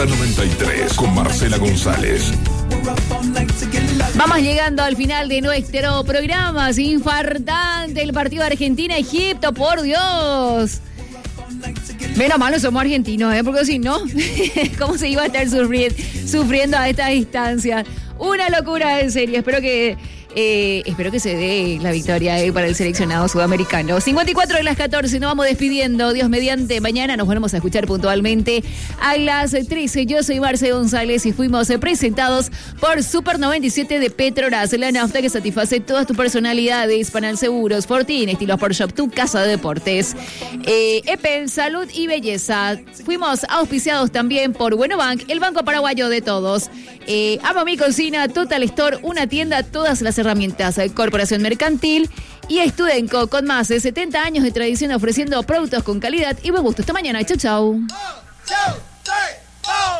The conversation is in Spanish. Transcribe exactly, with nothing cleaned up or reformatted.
noventa y tres con Marcela González. Vamos llegando al final de nuestro programa. Es infartante el partido de Argentina-Egipto, por Dios. Menos mal no somos argentinos, ¿eh? Porque si no, ¿cómo se iba a estar sufriendo, sufriendo a estas instancias? Una locura, en serio. Espero que eh, espero que se dé la victoria eh, para el seleccionado sudamericano. cincuenta y cuatro de las catorce, nos vamos despidiendo. Dios mediante, mañana nos volvemos a escuchar puntualmente a las trece. Yo soy Marce González y fuimos eh, presentados por Super noventa y siete de Petrobras, la nafta que satisface todas tus personalidades. Panal Seguros, Fortín, Estilos por Shop, tu casa de deportes. Eh, EPEN, Salud y Belleza. Fuimos auspiciados también por Bueno Bank, el banco paraguayo de todos. Eh, Amo Mi Cocina, Total Store, una tienda, todas las herramientas, Corporación Mercantil y Estudenco, con más de setenta años de tradición ofreciendo productos con calidad y buen gusto. Hasta mañana. Chau, chau.